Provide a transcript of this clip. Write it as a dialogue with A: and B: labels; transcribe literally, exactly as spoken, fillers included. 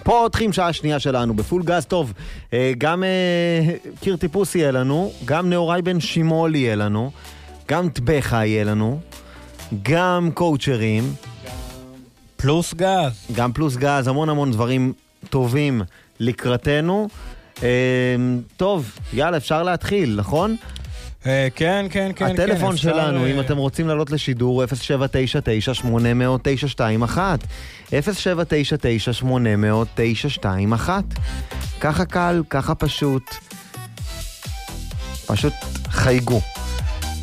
A: פותחים שעה שנייה שלנו בפול גז. טוב, גם קיר טיפוס יהיה לנו, גם נאורי בן שימול יהיה לנו, גם טבחה יהיה לנו, גם קואוצ'רים,
B: פלוס גז.
A: גם פלוס גז, המון המון דברים טובים לקראתנו. טוב, יאללה, אפשר להתחיל, נכון?
B: כן, כן, כן.
A: הטלפון שלנו, אם אתם רוצים לעלות לשידור, אפס שבע תשע תשע שמונה אפס אפס תשע שתיים אחת. אפס שבע תשע תשע שמונה אפס אפס תשע שתיים אחת. ככה קל, ככה פשוט. פשוט חייגו.